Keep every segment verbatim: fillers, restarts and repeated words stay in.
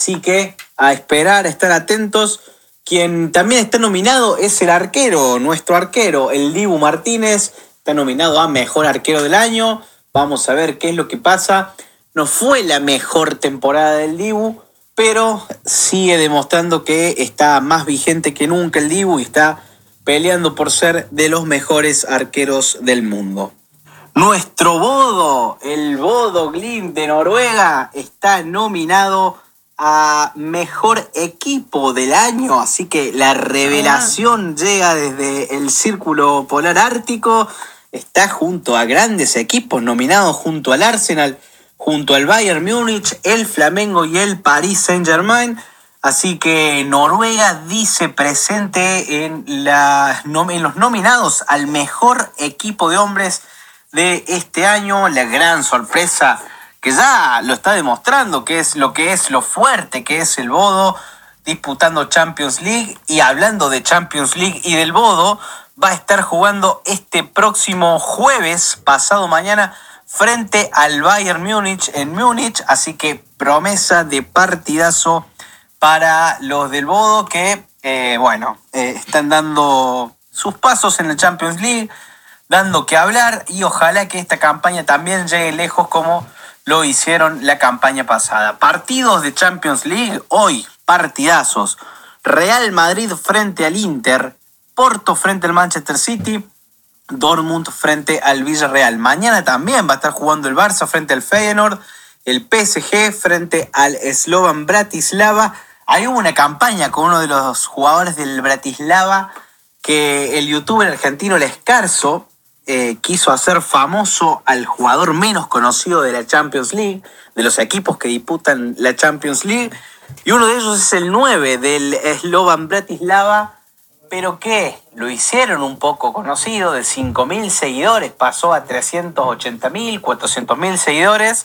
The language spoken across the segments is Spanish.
Así que a esperar, a estar atentos. Quien también está nominado es el arquero, nuestro arquero, el Dibu Martínez. Está nominado a Mejor Arquero del Año. Vamos a ver qué es lo que pasa. No fue la mejor temporada del Dibu, pero sigue demostrando que está más vigente que nunca el Dibu y está peleando por ser de los mejores arqueros del mundo. Nuestro Bodo, el Bodo Glimt de Noruega, está nominado a Mejor Equipo del Año, así que la revelación ah. llega desde el Círculo Polar Ártico. Está junto a grandes equipos nominados, junto al Arsenal, junto al Bayern Múnich, el Flamengo y el Paris Saint-Germain. Así que Noruega dice presente en, la, en los nominados al Mejor Equipo de Hombres de este año. La gran sorpresa que ya lo está demostrando, que es lo que es lo fuerte que es el Bodo, disputando Champions League. Y hablando de Champions League y del Bodo, va a estar jugando este próximo jueves, pasado mañana, frente al Bayern Múnich en Múnich. Así que promesa de partidazo para los del Bodo, que, eh, bueno, eh, están dando sus pasos en la Champions League, dando que hablar, y ojalá que esta campaña también llegue lejos como lo hicieron la campaña pasada. Partidos de Champions League hoy, partidazos. Real Madrid frente al Inter, Porto frente al Manchester City, Dortmund frente al Villarreal. Mañana también va a estar jugando el Barça frente al Feyenoord, el P S G frente al Slovan Bratislava. Hay una campaña con uno de los jugadores del Bratislava que el youtuber argentino El Escarzo eh, quiso hacer famoso al jugador menos conocido de la Champions League, de los equipos que disputan la Champions League, y uno de ellos es el nueve del Slovan Bratislava, pero que lo hicieron un poco conocido. De cinco mil seguidores pasó a trescientos ochenta mil, cuatrocientos mil seguidores,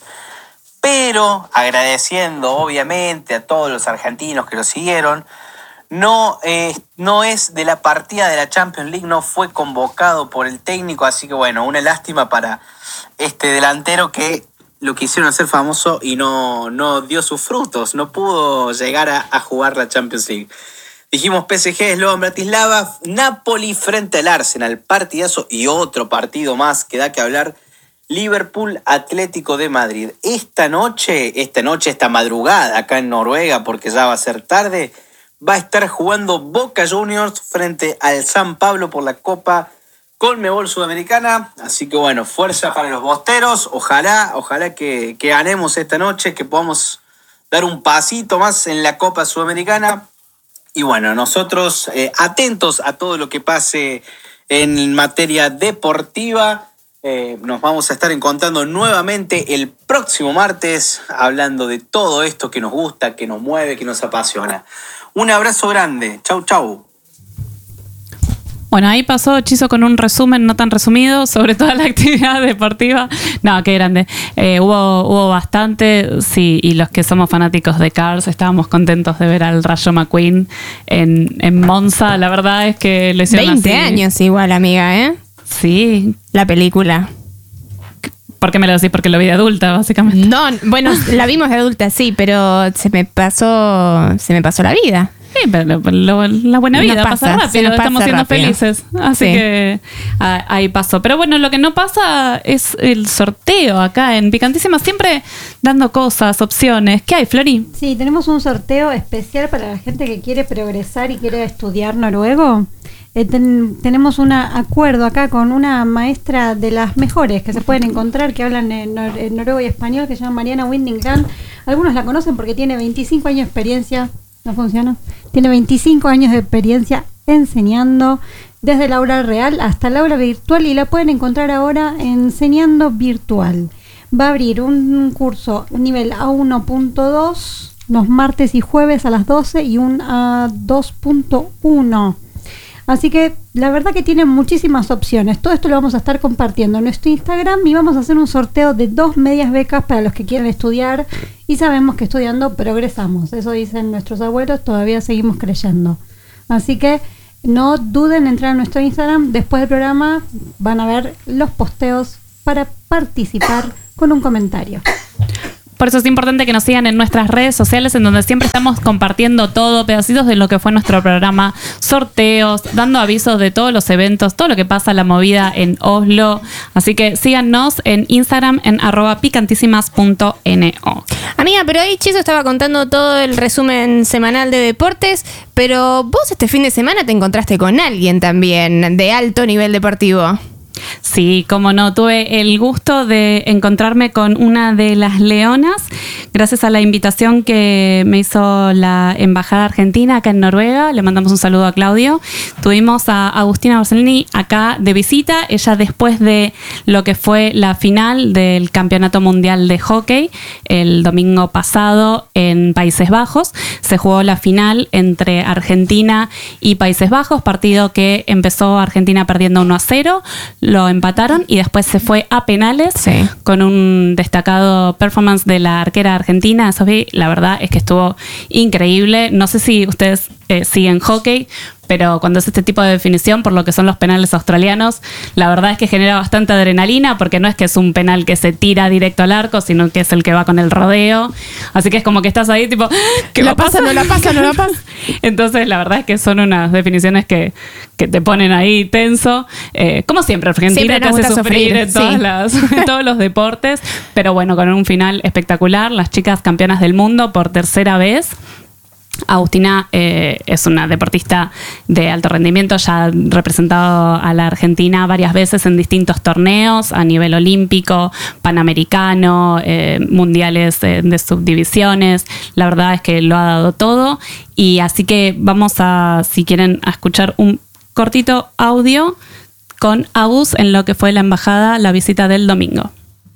pero agradeciendo obviamente a todos los argentinos que lo siguieron. No, eh, no es de la partida de la Champions League, no fue convocado por el técnico, así que bueno, una lástima para este delantero que lo quisieron hacer famoso y no, no dio sus frutos, no pudo llegar a, a jugar la Champions League. Dijimos P S G, Slovan Bratislava, Napoli frente al Arsenal, partidazo, y otro partido más que da que hablar, Liverpool Atlético de Madrid. Esta noche, esta noche, esta madrugada acá en Noruega, porque ya va a ser tarde, va a estar jugando Boca Juniors frente al San Pablo por la Copa Conmebol Sudamericana. Así que bueno, fuerza para los bosteros. Ojalá, ojalá que, que ganemos esta noche, que podamos dar un pasito más en la Copa Sudamericana. Y bueno, nosotros eh, atentos a todo lo que pase en materia deportiva. Eh, nos vamos a estar encontrando nuevamente el próximo martes, hablando de todo esto que nos gusta, que nos mueve, que nos apasiona. Un abrazo grande. Chau, chau. Bueno, ahí pasó Chizo con un resumen no tan resumido sobre toda la actividad deportiva. No, qué grande. Eh, hubo, hubo bastante, sí, y los que somos fanáticos de Cars estábamos contentos de ver al Rayo McQueen en, en Monza. La verdad es que lo hicieron veinte así. años igual, amiga, ¿eh? Sí. La película. ¿Por qué me lo decís? Porque lo vi de adulta, básicamente. No, bueno, la vimos de adulta, sí, pero se me pasó, se me pasó la vida. Sí, pero lo, lo, la buena vida nos pasa, pasa rápido, pasa estamos siendo rápido. felices. Así sí. que ah, ahí pasó. Pero bueno, lo que no pasa es el sorteo acá en Picantísima, siempre dando cosas, opciones. ¿Qué hay, Flori? Sí, tenemos un sorteo especial para la gente que quiere progresar y quiere estudiar noruego. Eh, ten, tenemos un acuerdo acá con una maestra de las mejores que se pueden encontrar, que hablan en, nor- en noruego y español, que se llama Mariana Winding-Gran. Algunos la conocen porque tiene veinticinco años de experiencia. ¿No funciona? Tiene veinticinco años de experiencia enseñando desde el aula real hasta el aula virtual, y la pueden encontrar ahora enseñando virtual. Va a abrir un curso nivel A uno punto dos los martes y jueves a las doce y un A dos punto uno. Así que la verdad que tienen muchísimas opciones. Todo esto lo vamos a estar compartiendo en nuestro Instagram, y vamos a hacer un sorteo de dos medias becas para los que quieran estudiar, y sabemos que estudiando progresamos. Eso dicen nuestros abuelos, todavía seguimos creyendo. Así que no duden en entrar a nuestro Instagram. Después del programa van a ver los posteos para participar con un comentario. Por eso es importante que nos sigan en nuestras redes sociales, en donde siempre estamos compartiendo todo, pedacitos de lo que fue nuestro programa, sorteos, dando avisos de todos los eventos, todo lo que pasa, la movida en Oslo. Así que síganos en Instagram en arroba picantísimas punto no. Amiga, pero ahí Chizo estaba contando todo el resumen semanal de deportes, pero vos este fin de semana te encontraste con alguien también de alto nivel deportivo. Sí, como no, tuve el gusto de encontrarme con una de las leonas gracias a la invitación que me hizo la Embajada Argentina acá en Noruega. Le mandamos un saludo a Claudio. Tuvimos a Agustina Borsellini acá de visita. Ella, después de lo que fue la final del Campeonato Mundial de Hockey el domingo pasado en Países Bajos, se jugó la final entre Argentina y Países Bajos, partido que empezó Argentina perdiendo uno a cero. Lo empataron y después se fue a penales, sí, con un destacado performance de la arquera argentina, Sophie. La verdad es que estuvo increíble. No sé si ustedes eh, siguen hockey, pero cuando es este tipo de definición, por lo que son los penales australianos, la verdad es que genera bastante adrenalina, porque no es que es un penal que se tira directo al arco, sino que es el que va con el rodeo. Así que es como que estás ahí tipo, ¿qué la pasa, no la pasa, no la pasa? Entonces la verdad es que son unas definiciones que, que te ponen ahí tenso. Eh, como siempre, Argentina siempre te hace sufrir, sufrir en, todas sí. las, en todos los deportes, pero bueno, con un final espectacular. Las chicas campeonas del mundo por tercera vez. Agustina eh, es una deportista de alto rendimiento, ya ha representado a la Argentina varias veces en distintos torneos a nivel olímpico, panamericano, eh, mundiales eh, de subdivisiones. La verdad es que lo ha dado todo, y así que vamos a, si quieren, a escuchar un cortito audio con Agus en lo que fue la embajada, la visita del domingo.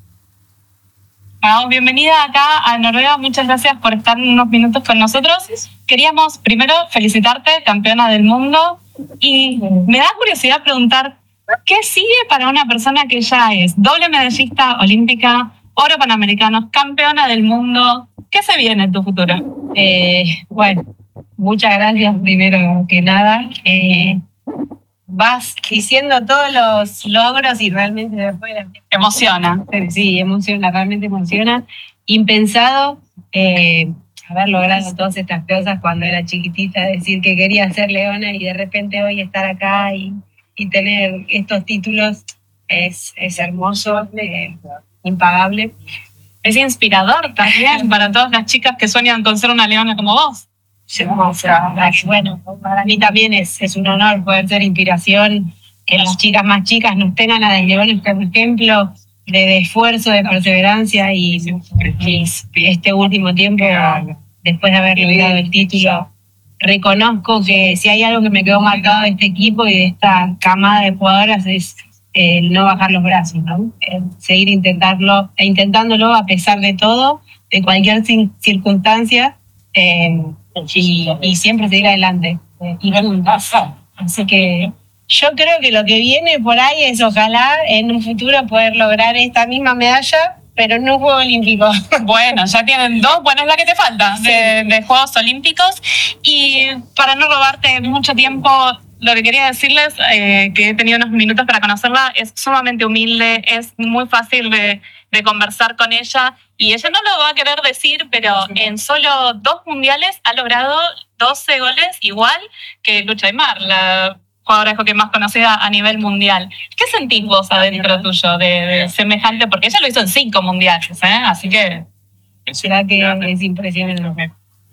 Bueno, bienvenida acá a Noruega, muchas gracias por estar unos minutos con nosotros. Queríamos primero felicitarte, campeona del mundo, y me da curiosidad preguntar, ¿qué sigue para una persona que ya es doble medallista olímpica, oro panamericano, campeona del mundo? ¿Qué se viene en tu futuro? Eh, bueno, muchas gracias primero que nada. Eh, vas diciendo todos los logros y realmente después emociona. Sí, emociona, realmente emociona. Impensado eh, haber logrado todas estas cosas cuando era chiquitita, decir que quería ser leona y de repente hoy estar acá y, y tener estos títulos es, es hermoso, eh, impagable. Es inspirador también para todas las chicas que sueñan con ser una leona como vos. Bueno, para mí también es, es un honor poder ser inspiración, que las chicas más chicas nos tengan a las leones como ejemplo de, de esfuerzo, de perseverancia, y, y este último tiempo, después de haber logrado el título, reconozco que si hay algo que me quedó marcado de este equipo y de esta camada de jugadoras es el no bajar los brazos, ¿no? El seguir intentarlo, intentándolo a pesar de todo, de cualquier circunstancia. Eh, Y, y siempre seguir adelante y ver un paso. Así que yo creo que lo que viene por ahí es ojalá en un futuro poder lograr esta misma medalla, pero en un Juego Olímpico. Bueno, ya tienen dos, bueno, es la que te falta, sí, de, de Juegos Olímpicos. Y para no robarte mucho tiempo, lo que quería decirles, eh, que he tenido unos minutos para conocerla, es sumamente humilde, es muy fácil de, de conversar con ella, y ella no lo va a querer decir, pero en solo dos mundiales ha logrado doce goles, igual que Lucha Aymar, la jugadora de hockey más conocida a nivel mundial. ¿Qué sentís vos adentro tuyo de, de semejante? Porque ella lo hizo en cinco mundiales, ¿eh? Así que... Será que es impresionante.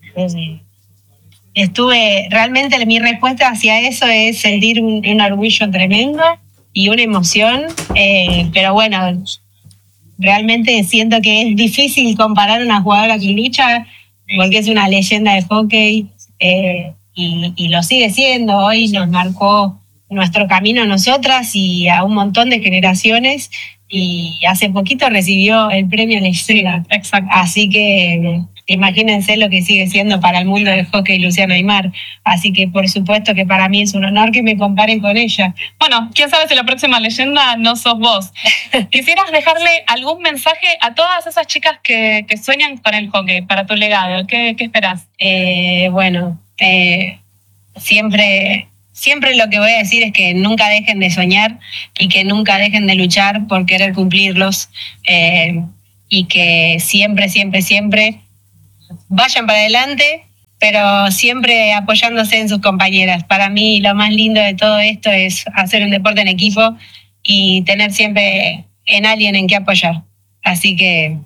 Estuve, realmente mi respuesta hacia eso es sentir un, un orgullo tremendo y una emoción, eh, pero bueno, realmente siento que es difícil comparar una jugadora que lucha, porque es una leyenda de hockey, eh, y, y lo sigue siendo. Hoy nos marcó nuestro camino a nosotras y a un montón de generaciones, y hace poquito recibió el premio Leyenda. Exacto. Así que imagínense lo que sigue siendo para el mundo del hockey Luciana Aymar. Así que por supuesto que para mí es un honor que me comparen con ella. Bueno, quién sabe si la próxima leyenda no sos vos. ¿Quisieras dejarle algún mensaje a todas esas chicas que, que sueñan con el hockey para tu legado? ¿Qué, qué esperás? Eh, bueno, eh, siempre... Siempre lo que voy a decir es que nunca dejen de soñar y que nunca dejen de luchar por querer cumplirlos. Eh, y que siempre, siempre, siempre vayan para adelante, pero siempre apoyándose en sus compañeras. Para mí lo más lindo de todo esto es hacer un deporte en equipo y tener siempre en alguien en que apoyar. Así que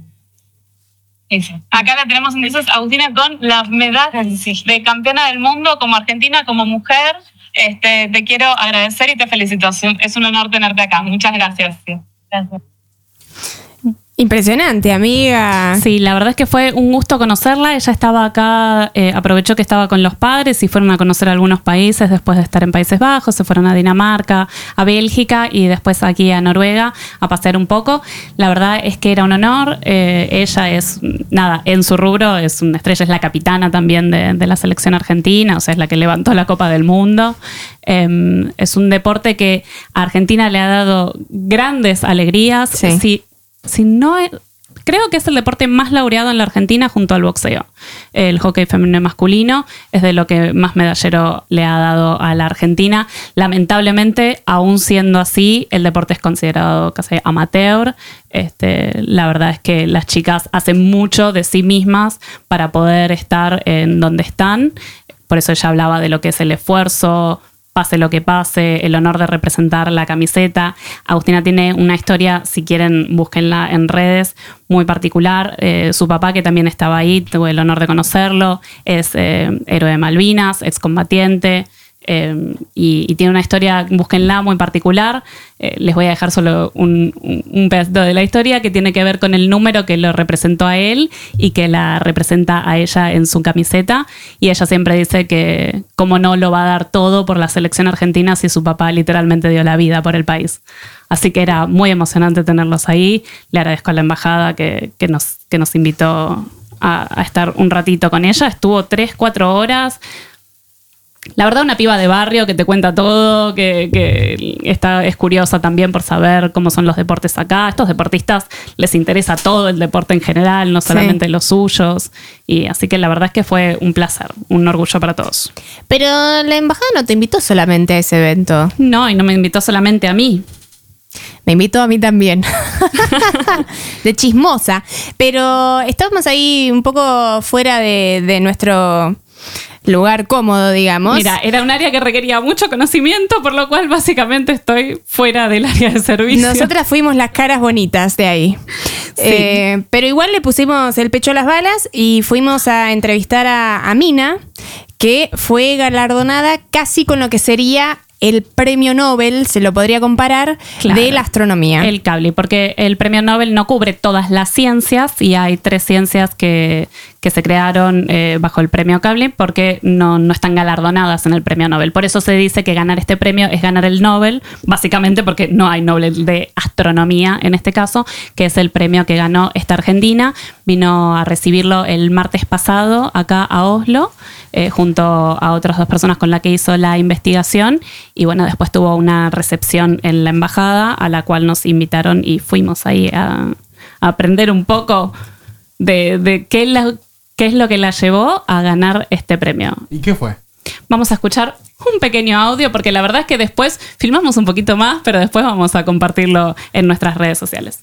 eso. Acá la tenemos entonces, Agustina, con las medallas de campeona del mundo como argentina, como mujer. Este, te quiero agradecer y te felicito. Es un honor tenerte acá. Muchas gracias. Gracias. Impresionante, amiga. Sí, la verdad es que fue un gusto conocerla. Ella estaba acá, eh, aprovechó que estaba con los padres y fueron a conocer algunos países después de estar en Países Bajos. Se fueron a Dinamarca, a Bélgica y después aquí a Noruega a pasear un poco. La verdad es que era un honor. Eh, ella es, nada, en su rubro es una estrella, es la capitana también de, de la selección argentina, o sea, es la que levantó la Copa del Mundo. Eh, es un deporte que a Argentina le ha dado grandes alegrías. Sí. Si, Si no es, creo que es el deporte más laureado en la Argentina junto al boxeo. El hockey femenino y masculino es de lo que más medallero le ha dado a la Argentina. Lamentablemente, aún siendo así, el deporte es considerado casi amateur. Este, la verdad es que las chicas hacen mucho de sí mismas para poder estar en donde están. Por eso ella hablaba de lo que es el esfuerzo, pase lo que pase, el honor de representar la camiseta. Agustina tiene una historia, si quieren, búsquenla en redes, muy particular. Eh, su papá, que también estaba ahí, tuve el honor de conocerlo, es eh, héroe de Malvinas, excombatiente, eh, y, y tiene una historia, búsquenla, muy particular. Eh, les voy a dejar solo un, un, un pedacito de la historia que tiene que ver con el número que lo representó a él y que la representa a ella en su camiseta. Y ella siempre dice que cómo no lo va a dar todo por la selección argentina si su papá literalmente dio la vida por el país. Así que era muy emocionante tenerlos ahí. Le agradezco a la embajada que, que, nos, que nos invitó a, a estar un ratito con ella. Estuvo tres, cuatro horas. La verdad, una piba de barrio que te cuenta todo, que, que está, es curiosa también por saber cómo son los deportes acá. A estos deportistas les interesa todo el deporte en general, no solamente sí. los suyos. Y así que la verdad es que fue un placer, un orgullo para todos. Pero la embajada no te invitó solamente a ese evento. No, y no me invitó solamente a mí. Me invitó a mí también. De chismosa. Pero estábamos ahí un poco fuera de, de nuestro lugar cómodo, digamos. Mira, era un área que requería mucho conocimiento, por lo cual básicamente estoy fuera del área de servicio. Nosotras fuimos las caras bonitas de ahí. Sí. Eh, pero igual le pusimos el pecho a las balas y fuimos a entrevistar a, a Mina, que fue galardonada casi con lo que sería el premio Nobel, se lo podría comparar, claro, de la astronomía. El Kavli, porque el premio Nobel no cubre todas las ciencias y hay tres ciencias que, que se crearon eh, bajo el premio Kavli porque no, no están galardonadas en el premio Nobel. Por eso se dice que ganar este premio es ganar el Nobel, básicamente porque no hay Nobel de astronomía en este caso, que es el premio que ganó esta Argentina. Vino a recibirlo el martes pasado acá a Oslo, eh, junto a otras dos personas con las que hizo la investigación. Y bueno, después tuvo una recepción en la embajada a la cual nos invitaron y fuimos ahí a, a aprender un poco de, de qué, la, qué es lo que la llevó a ganar este premio. ¿Y qué fue? Vamos a escuchar un pequeño audio porque la verdad es que después filmamos un poquito más, pero después vamos a compartirlo en nuestras redes sociales.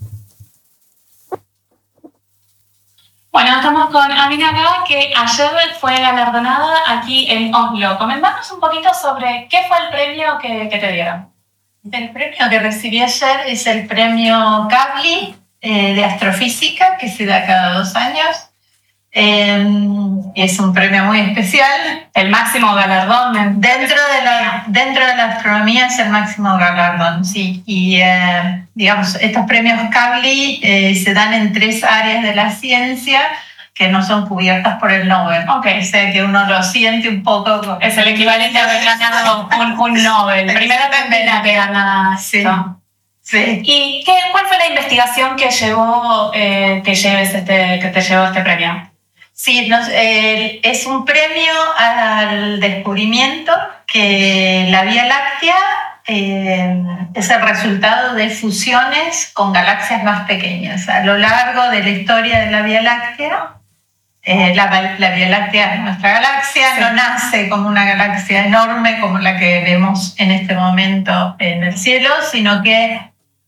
Bueno, estamos con Amina acá, que ayer fue galardonada aquí en Oslo. Comentanos un poquito sobre qué fue el premio que, que te dieron. El premio que recibí ayer es el premio Kavli eh, de astrofísica, que se da cada dos años. Eh, es un premio muy especial. El máximo galardón. Dentro de la, dentro de la astronomía es el máximo galardón, sí. Y eh, digamos, estos premios Kavli eh, se dan en tres áreas de la ciencia que no son cubiertas por el Nobel. Ok. O sea que uno lo siente un poco. Como es el equivalente a haber ganado un, un Nobel. Primera vez que gana. Sí. Sí. ¿Y qué, cuál fue la investigación que llevó eh, que lleves este, que te llevó este premio? Sí, nos, eh, es un premio al descubrimiento que la Vía Láctea eh, es el resultado de fusiones con galaxias más pequeñas. A lo largo de la historia de la Vía Láctea, eh, la, la Vía Láctea es nuestra galaxia, sí. No nace como una galaxia enorme como la que vemos en este momento en el cielo, sino que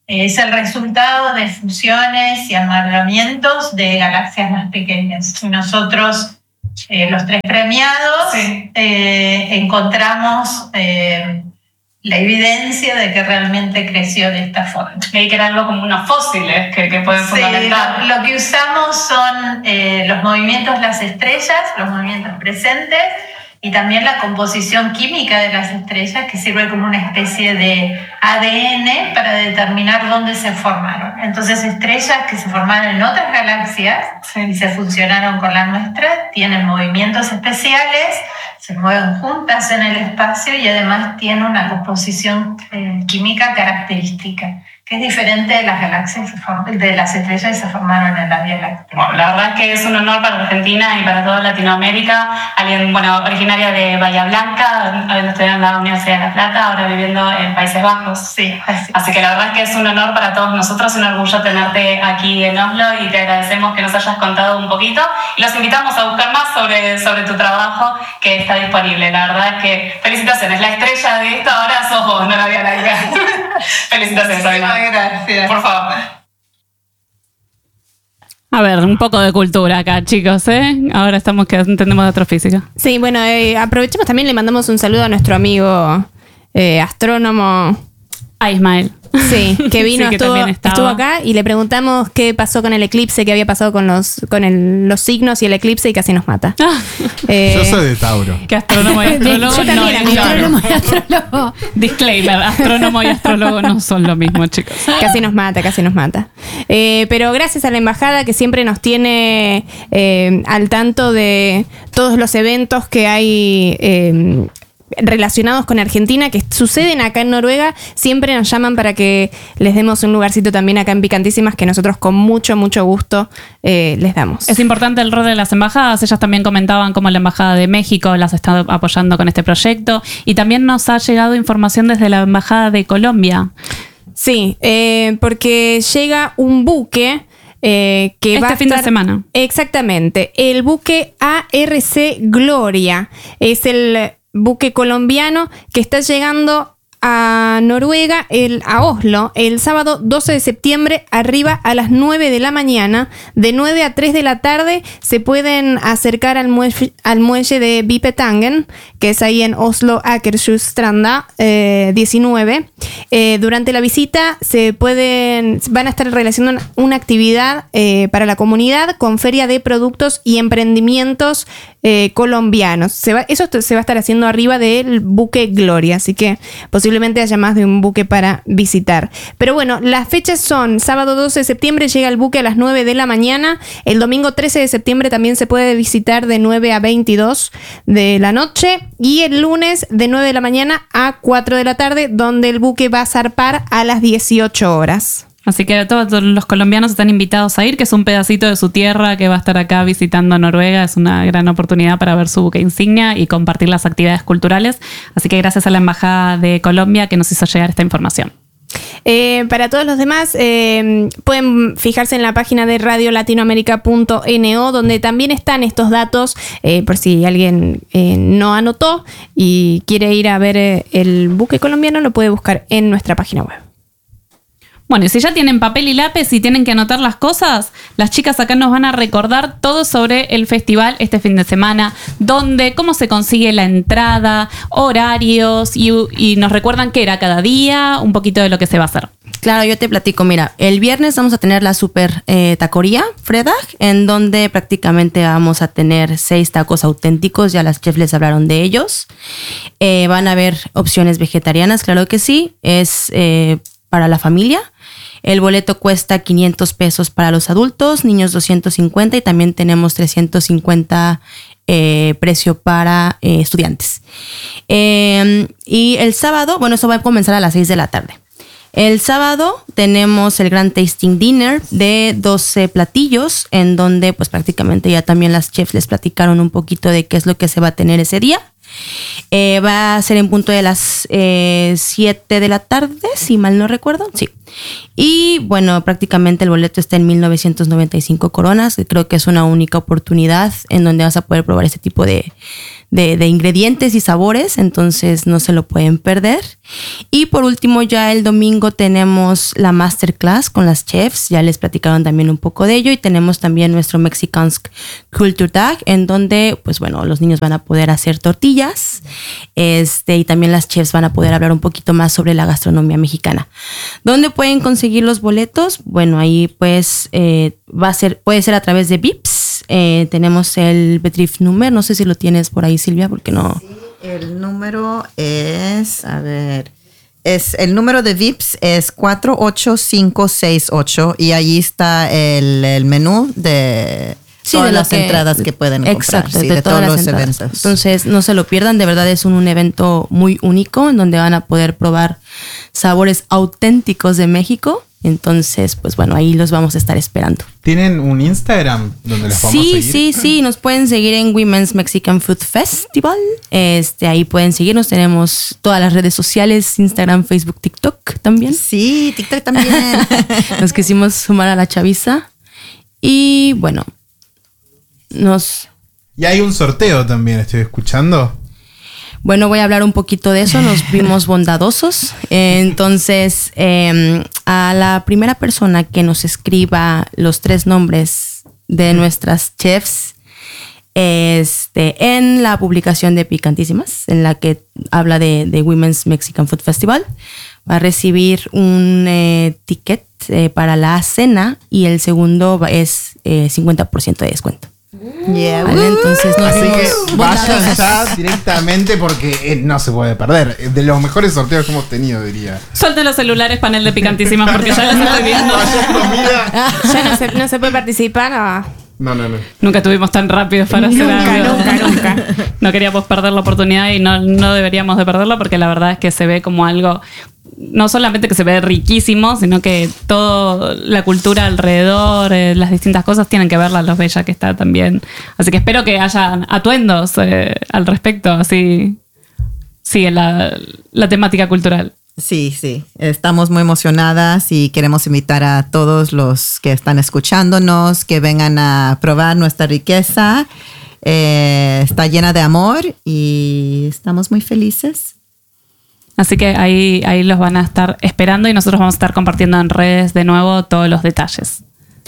Es el resultado de fusiones y amalgamientos de galaxias más pequeñas. Nosotros, eh, los tres premiados, sí. eh, encontramos eh, la evidencia de que realmente creció de esta forma. Creí que era algo como unos fósiles que, que pueden sí, fundamentar. Lo, lo que usamos son eh, los movimientos de las estrellas, los movimientos presentes, y también la composición química de las estrellas, que sirve como una especie de A D N para determinar dónde se formaron. Entonces, estrellas que se formaron en otras galaxias sí. y se fusionaron con la nuestra, tienen movimientos especiales, se mueven juntas en el espacio y además tienen una composición eh, química característica, que es diferente de las galaxias, de las estrellas que se formaron en la Vía Láctea. Bueno, la verdad es que es un honor para Argentina y para toda Latinoamérica. Alguien, bueno, originaria de Bahía Blanca, habiendo estudiado en la Universidad de La Plata, ahora viviendo en Países Bajos. Sí, así. Así que la verdad es que es un honor para todos nosotros, un orgullo tenerte aquí en Oslo y te agradecemos que nos hayas contado un poquito. Y los invitamos a buscar más sobre, sobre tu trabajo que está disponible. La verdad es que felicitaciones. La estrella de esta hora sos vos, no la Vía Láctea. Felicitaciones, Sabina. Gracias. Por favor. A ver, un poco de cultura acá, chicos, ¿eh? Ahora estamos que entendemos de astrofísica. Sí, bueno, eh, aprovechemos también, le mandamos un saludo a nuestro amigo eh, astrónomo. A Ismael. Sí, que vino, sí, que estuvo, estuvo acá y le preguntamos qué pasó con el eclipse, qué había pasado con los con el, los signos y el eclipse y casi nos mata. Ah. Eh, Yo soy de Tauro. Que astrónomo y astrólogo Yo también, no, Astrónomo y astrólogo. Disclaimer, astrónomo y astrólogo no son lo mismo, chicos. Casi nos mata, casi nos mata. Eh, pero gracias a la embajada que siempre nos tiene eh, al tanto de todos los eventos que hay eh, relacionados con Argentina, que suceden acá en Noruega, siempre nos llaman para que les demos un lugarcito también acá en Picantísimas, que nosotros con mucho, mucho gusto eh, les damos. Es importante el rol de las embajadas. Ellas también comentaban cómo la Embajada de México las está apoyando con este proyecto, y también nos ha llegado información desde la Embajada de Colombia. Sí, eh, porque llega un buque Eh, que este va a fin estar, de semana. Exactamente. El buque A R C Gloria es el buque colombiano que está llegando a Noruega, el, a Oslo, el sábado doce de septiembre, arriba a las nueve de la mañana. De nueve a tres de la tarde se pueden acercar al muelle, al muelle de Bipetangen, que es ahí en Oslo, Akershusstranda eh, diecinueve. Eh, durante la visita se pueden, van a estar realizando una, una actividad eh, para la comunidad con feria de productos y emprendimientos eh, colombianos. Se va, eso se va a estar haciendo arriba del buque Gloria, así que posiblemente haya más de un buque para visitar. Pero bueno, las fechas son: sábado doce de septiembre llega el buque a las nueve de la mañana, el domingo trece de septiembre también se puede visitar de nueve a veintidós de la noche, y el lunes de nueve de la mañana a cuatro de la tarde, donde el buque va a zarpar a las dieciocho horas. Así que todos los colombianos están invitados a ir, que es un pedacito de su tierra que va a estar acá visitando Noruega. Es una gran oportunidad para ver su buque insignia y compartir las actividades culturales. Así que gracias a la Embajada de Colombia que nos hizo llegar esta información. Eh, para todos los demás, eh, pueden fijarse en la página de radio latinoamérica punto no, donde también están estos datos, eh, por si alguien eh, no anotó y quiere ir a ver eh, el buque colombiano, lo puede buscar en nuestra página web. Bueno, y si ya tienen papel y lápiz y tienen que anotar las cosas, las chicas acá nos van a recordar todo sobre el festival este fin de semana, dónde, cómo se consigue la entrada, horarios, y, y nos recuerdan qué era cada día, un poquito de lo que se va a hacer. Claro, yo te platico. Mira, el viernes vamos a tener la super eh, tacoría Fredag, en donde prácticamente vamos a tener seis tacos auténticos. Ya las chefs les hablaron de ellos. Eh, van a haber opciones vegetarianas, claro que sí. Es eh, para la familia. El boleto cuesta quinientos pesos para los adultos, niños doscientos cincuenta, y también tenemos trescientos cincuenta eh, precio para eh, estudiantes. Eh, y el sábado, bueno, eso va a comenzar a las seis de la tarde. El sábado tenemos el Grand Tasting Dinner de doce platillos, en donde pues prácticamente ya también las chefs les platicaron un poquito de qué es lo que se va a tener ese día. Eh, va a ser en punto de las eh, siete de la tarde, si mal no recuerdo. Sí. Y bueno, prácticamente el boleto está en mil novecientos noventa y cinco coronas, que creo que es una única oportunidad en donde vas a poder probar este tipo de, de, de ingredientes y sabores, entonces no se lo pueden perder. Y por último, ya el domingo tenemos la masterclass con las chefs. Ya les platicaron también un poco de ello. Y tenemos también nuestro Mexicansk Culture Tag, en donde, pues bueno, los niños van a poder hacer tortillas. Este, y también las chefs van a poder hablar un poquito más sobre la gastronomía mexicana. ¿Dónde pueden conseguir los boletos? Bueno, ahí pues eh, va a ser, puede ser a través de Vips. Eh, tenemos el Betrif Number. No sé si lo tienes por ahí, Silvia, porque no... Sí. El número es, a ver, es el número de Vips es cuatro ocho cinco seis ocho y ahí está el, el menú de sí, todas de las que, entradas que pueden comprar. Exacto, sí, de, de todos todos los entradas. eventos. Entonces, no se lo pierdan, de verdad es un, un evento muy único en donde van a poder probar sabores auténticos de México. Entonces, pues bueno, ahí los vamos a estar esperando. ¿Tienen un Instagram donde los vamos sí, a seguir? Sí, sí, sí. Nos pueden seguir en Women's Mexican Food Festival. Este, ahí pueden seguirnos. Tenemos todas las redes sociales, Instagram, Facebook, TikTok también. Sí, TikTok también. Nos quisimos sumar a la chaviza. Y bueno, nos... Y hay un sorteo también, estoy escuchando. Bueno, voy a hablar un poquito de eso. Nos vimos bondadosos. Entonces, eh, a la primera persona que nos escriba los tres nombres de nuestras chefs este, en la publicación de Picantísimas, en la que habla de, de Women's Mexican Food Festival, va a recibir un eh, ticket eh, para la cena y el segundo es eh, cincuenta por ciento de descuento. Yeah. Vale, entonces nos Así vimos que vayan bondadosos. ya directamente porque eh, no se puede perder. De los mejores sorteos que hemos tenido, diría. Suelten los celulares, panel de Picantísimas, porque ya los estoy viendo. Ya no se, no se puede participar. No, No, no, no. Nunca estuvimos tan rápidos para hacer nunca, algo. nunca, nunca. No queríamos perder la oportunidad y no, no deberíamos de perderla porque la verdad es que se ve como algo, no solamente que se ve riquísimo, sino que toda la cultura alrededor, eh, las distintas cosas tienen que verla, los bella que está también. Así que espero que haya atuendos eh, al respecto, así sigue la, la temática cultural. Sí, sí, estamos muy emocionadas y queremos invitar a todos los que están escuchándonos que vengan a probar nuestra riqueza. Eh, está llena de amor y estamos muy felices. Así que ahí, ahí los van a estar esperando y nosotros vamos a estar compartiendo en redes de nuevo todos los detalles.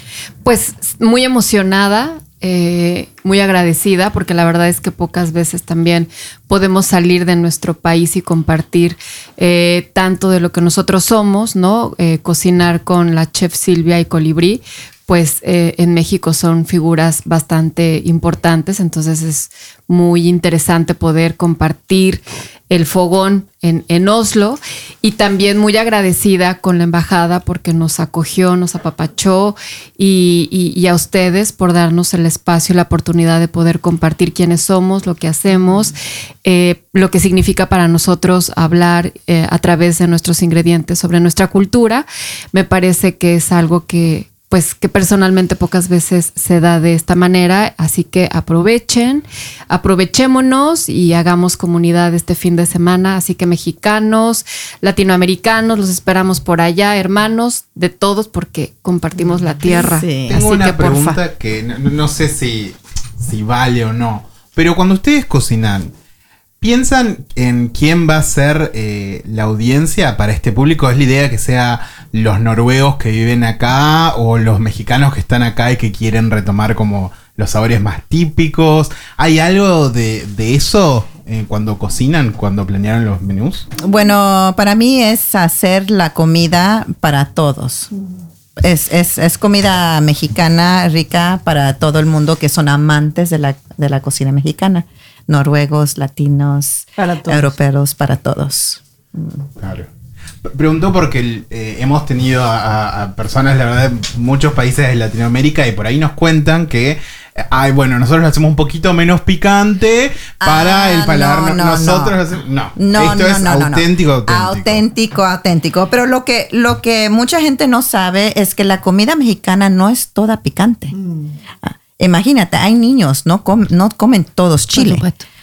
Pues muy emocionada, eh, muy agradecida, porque la verdad es que pocas veces también podemos salir de nuestro país y compartir eh, tanto de lo que nosotros somos, ¿no? Eh, cocinar con la chef Silvia y Colibrí, pues eh, en México son figuras bastante importantes, entonces es muy interesante poder compartir el fogón en, en Oslo, y también muy agradecida con la embajada porque nos acogió, nos apapachó, y, y, y a ustedes por darnos el espacio y la oportunidad de poder compartir quiénes somos, lo que hacemos, eh, lo que significa para nosotros hablar eh, a través de nuestros ingredientes sobre nuestra cultura. Me parece que es algo que pues que personalmente pocas veces se da de esta manera, así que aprovechen, aprovechémonos y hagamos comunidad este fin de semana, así que mexicanos, latinoamericanos, los esperamos por allá, hermanos de todos, porque compartimos la tierra. Sí. Tengo Así una que, porfa. pregunta que no, no sé si, si vale o no, pero cuando ustedes cocinan, ¿piensan en quién va a ser eh, la audiencia para este público? ¿Es la idea que sea los noruegos que viven acá o los mexicanos que están acá y que quieren retomar como los sabores más típicos? ¿Hay algo de, de eso eh, cuando cocinan, cuando planearon los menús? Bueno, para mí es hacer la comida para todos. Es, es, es comida mexicana rica para todo el mundo que son amantes de la, de la cocina mexicana. Noruegos, latinos, Para todos. europeos, para todos. Claro. Preguntó porque eh, hemos tenido a, a personas, la verdad, de muchos países de Latinoamérica y por ahí nos cuentan que, ay, bueno, nosotros lo hacemos un poquito menos picante para Ah, el paladar. no, no, nosotros no. lo hacemos. No, No, esto no, es no, no, auténtico, no. auténtico. Auténtico, auténtico. Pero lo que, lo que mucha gente no sabe es que la comida mexicana no es toda picante. Mm. Ah, imagínate, hay niños, no, com- no comen todos chile.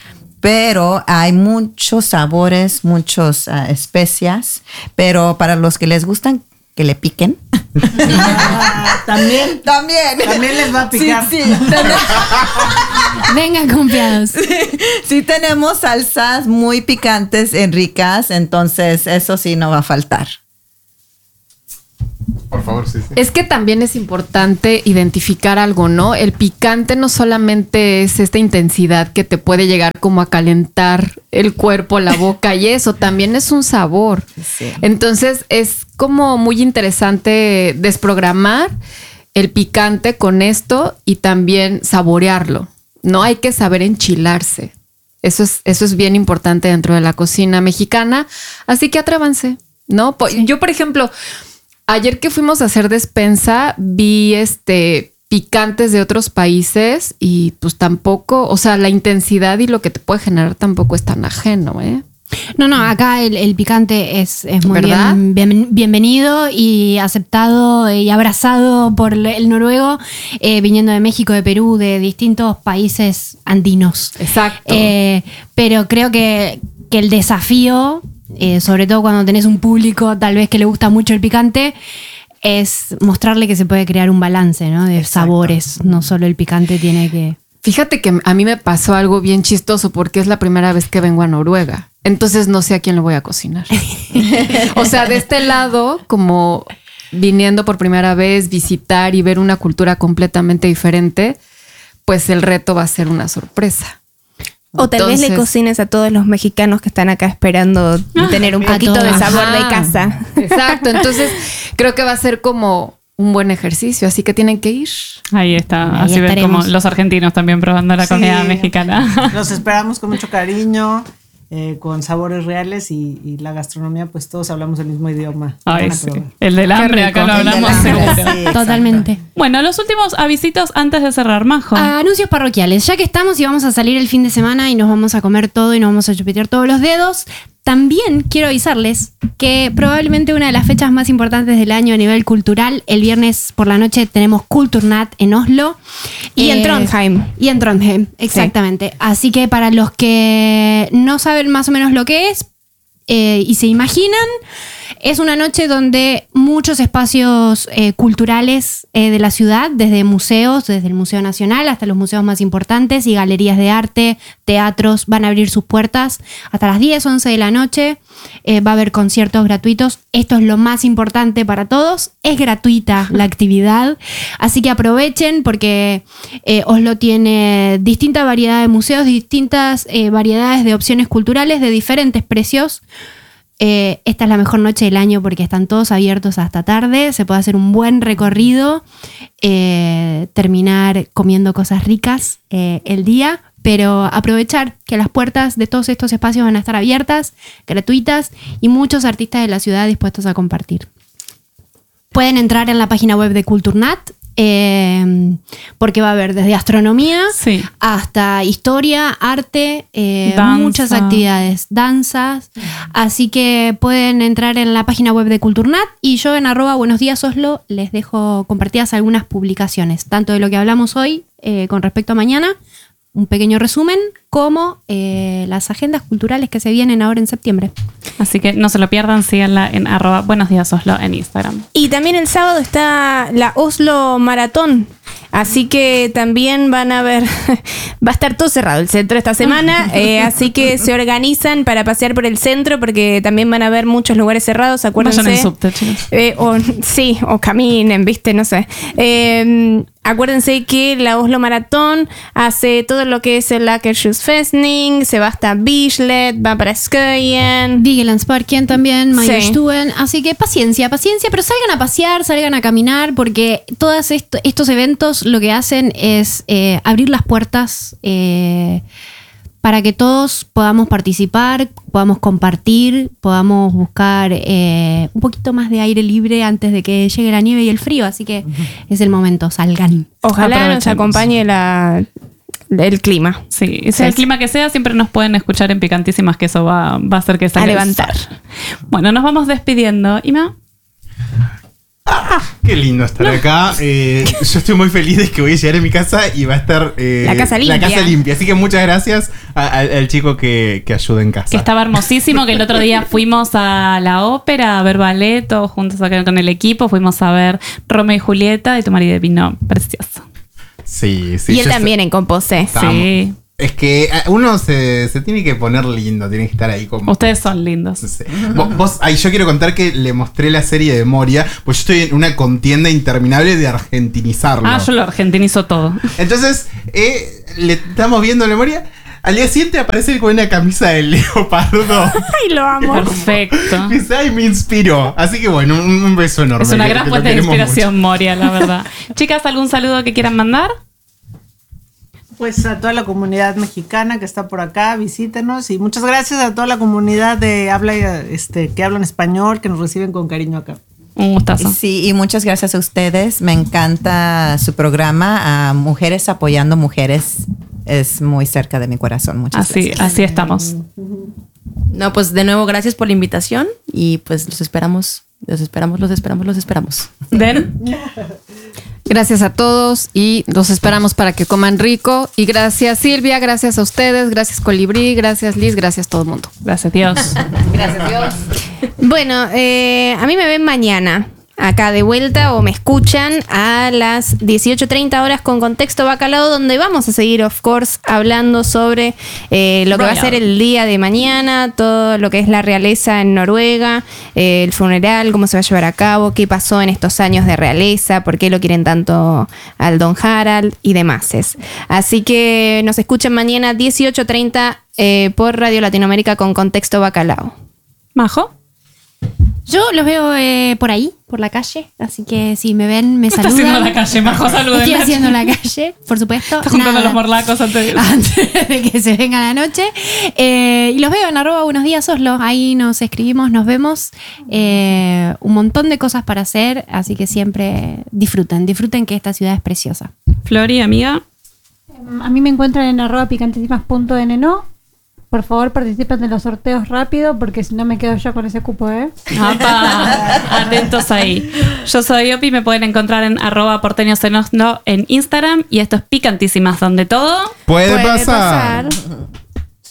Pero hay muchos sabores, muchas uh, especias. Pero para los que les gustan que le piquen, Ah, también. También. También les va a picar. Sí, sí. Vengan confiados. Sí, sí tenemos salsas muy picantes y ricas, entonces eso sí no va a faltar. Por favor, sí, sí. Es que también es importante identificar algo, ¿no? El picante no solamente es esta intensidad que te puede llegar como a calentar el cuerpo, la boca y eso, también es un sabor. Sí. Entonces es como muy interesante desprogramar el picante con esto y también saborearlo. No hay que saber enchilarse. Eso es, eso es bien importante dentro de la cocina mexicana. Así que atrévanse, ¿no? Sí. Yo, por ejemplo, ayer que fuimos a hacer despensa, vi este picantes de otros países y pues tampoco, o sea, la intensidad y lo que te puede generar tampoco es tan ajeno, ¿eh? No, no, acá el, el picante es, es muy ¿verdad? bien, bien, bienvenido y aceptado y abrazado por el noruego, eh, viniendo de México, de Perú, de distintos países andinos. Exacto. Eh, pero creo que, que el desafío, eh, sobre todo cuando tenés un público tal vez que le gusta mucho el picante, es mostrarle que se puede crear un balance, ¿no? De Exacto. sabores. No solo el picante tiene que... Fíjate que a mí me pasó algo bien chistoso porque es la primera vez que vengo a Noruega. Entonces no sé a quién le voy a cocinar. O sea, de este lado, como viniendo por primera vez, visitar y ver una cultura completamente diferente, pues el reto va a ser una sorpresa. O tal Entonces, vez le cocines a todos los mexicanos que están acá esperando ah, tener un poquito de sabor Ajá. de casa. Exacto. Entonces creo que va a ser como un buen ejercicio, así que tienen que ir. Ahí está, Ahí así ven como los argentinos también probando la sí, comida mexicana. Los esperamos con mucho cariño, eh, con sabores reales y, y la gastronomía, pues todos hablamos el mismo idioma. Ay, sí. El del hambre, acá lo hablamos seguro. Sí, totalmente. Bueno, los últimos avisitos antes de cerrar, Majo. Ah, anuncios parroquiales. Ya que estamos y vamos a salir el fin de semana y nos vamos a comer todo y nos vamos a chupetear todos los dedos, también quiero avisarles que probablemente una de las fechas más importantes del año a nivel cultural, el viernes por la noche tenemos Kulturnat en Oslo. Y eh, en Trondheim. Y en Trondheim, exactamente. Sí. Así que para los que no saben más o menos lo que es eh, y se imaginan, es una noche donde muchos espacios eh, culturales eh, de la ciudad, desde museos, desde el Museo Nacional hasta los museos más importantes y galerías de arte, teatros, van a abrir sus puertas hasta las diez, once de la noche. Eh, va a haber conciertos gratuitos. Esto es lo más importante para todos. Es gratuita la actividad, así que aprovechen porque eh, Oslo tiene distinta variedad de museos, distintas eh, variedades de opciones culturales de diferentes precios. Eh, esta es la mejor noche del año porque están todos abiertos hasta tarde, se puede hacer un buen recorrido, eh, terminar comiendo cosas ricas eh, el día, pero aprovechar que las puertas de todos estos espacios van a estar abiertas, gratuitas y muchos artistas de la ciudad dispuestos a compartir. Pueden entrar en la página web de Kulturnat, Eh, porque va a haber desde astronomía sí. hasta historia, arte, eh, muchas actividades, danzas, así que pueden entrar en la página web de Kulturnat y yo en arroba buenos días Oslo les dejo compartidas algunas publicaciones, tanto de lo que hablamos hoy eh, con respecto a mañana, un pequeño resumen, como eh, las agendas culturales que se vienen ahora en septiembre. Así que no se lo pierdan, síganla en arroba buenos días Oslo en Instagram. Y también el sábado está la Oslo Maratón, así que también van a ver, va a estar todo cerrado el centro esta semana, eh, así que se organizan para pasear por el centro porque también van a haber muchos lugares cerrados, acuérdense. Vayan en subte, chicos. Eh, o, sí, o caminen, viste, no sé. Eh, acuérdense que la Oslo Maratón hace todo lo que es el Akershusfestning, se va hasta Bislett, va para Skøyen, Vigelandsparken también, Majorstuen, sí. Así que paciencia, paciencia, pero salgan a pasear, salgan a caminar, porque todos esto, estos eventos lo que hacen es eh, abrir las puertas eh, para que todos podamos participar, podamos compartir, podamos buscar eh, un poquito más de aire libre antes de que llegue la nieve y el frío, así que uh-huh. es el momento, salgan. Ojalá nos acompañe la... el clima. Sí, sea el clima que sea, siempre nos pueden escuchar en Picantísimas, que eso va, va a hacer que salga a levantar. Bueno, nos vamos despidiendo. Ima. Qué lindo estar acá. Eh, yo estoy muy feliz de que voy a llegar a mi casa y va a estar eh, La casa limpia. La casa limpia. Así que muchas gracias a- a- al chico que, que ayuda en casa. Que estaba hermosísimo, que el otro día fuimos a la ópera a ver ballet, todos juntos acá con el equipo, fuimos a ver Romeo y Julieta y tu marido vino precioso. Sí, sí. y él yo también en Composé. Estamos. Sí. Es que eh, uno se, se tiene que poner lindo, tiene que estar ahí como. Ustedes son lindos. No sé. Vos, vos- ay, yo quiero contar que le mostré la serie de Moria, pues yo estoy en una contienda interminable de argentinizarlo. Ah, yo lo argentinizo todo. Entonces, eh, le estamos viendo la Moria. Al día siguiente aparece él con una camisa de leopardo. Ay, lo amo. Perfecto. Dice, ay, me inspiró. Así que bueno, un, un beso enorme. Es una que- gran que lo fuente de queremos inspiración, Moria, la verdad. Chicas, ¿algún saludo que quieran mandar? Pues a toda la comunidad mexicana que está por acá, visítenos y muchas gracias a toda la comunidad de habla este que hablan español que nos reciben con cariño acá. Un gustazo. Sí, y muchas gracias a ustedes. Me encanta su programa, a Mujeres Apoyando Mujeres. Es muy cerca de mi corazón. Muchas Así, gracias. así estamos. No, pues de nuevo, gracias por la invitación y pues los esperamos, los esperamos, los esperamos, los esperamos. Den. Gracias a todos y los esperamos para que coman rico. Y gracias Silvia, gracias a ustedes, gracias Colibrí, gracias Liz, gracias todo el mundo. Gracias Dios. Gracias, Dios. Bueno, eh, a mí me ven mañana acá de vuelta o me escuchan a las dieciocho treinta horas con Contexto Bacalao, donde vamos a seguir, of course, hablando sobre eh, lo que va a ser el día de mañana, todo lo que es la realeza en Noruega, eh, el funeral, cómo se va a llevar a cabo, qué pasó en estos años de realeza, por qué lo quieren tanto al Don Harald y demás. Así que nos escuchan mañana dieciocho treinta eh, por Radio Latinoamérica con Contexto Bacalao. Majo. Yo los veo eh, por ahí, por la calle, así que si me ven, me ¿Qué está saludan. haciendo en la calle, Majo? Saluden. Estoy haciendo en la calle, por supuesto. Está juntando Nada. los morlacos antes de... Antes de que se venga la noche. Eh, y los veo en arroba buenos días Oslo. Ahí nos escribimos, nos vemos. Eh, un montón de cosas para hacer, así que siempre disfruten, disfruten que esta ciudad es preciosa. Flori, amiga. A mí me encuentran en arroba picantísimas punto n no. Por favor, participen de los sorteos rápido, porque si no me quedo yo con ese cupo, ¿eh? Apa, atentos ahí. Yo soy Opi, me pueden encontrar en arroba porteños en Oslo en Instagram. Y esto es Picantísimas, donde todo Puede, Puede pasar. pasar.